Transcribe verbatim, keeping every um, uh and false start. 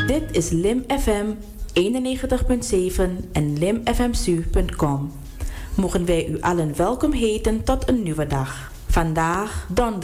Dit is Lim F M eenennegentig komma zeven en limfmsu punt com. Mogen wij u allen welkom heten tot een nieuwe dag. Vandaag donderdag